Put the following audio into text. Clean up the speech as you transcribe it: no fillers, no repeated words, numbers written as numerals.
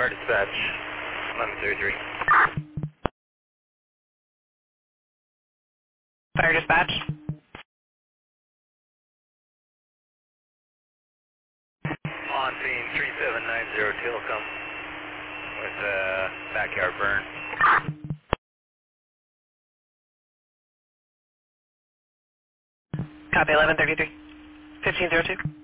Fire dispatch, 1133. Fire dispatch. On scene 3790 Tilcom with backyard burn. Copy 1133. 1502.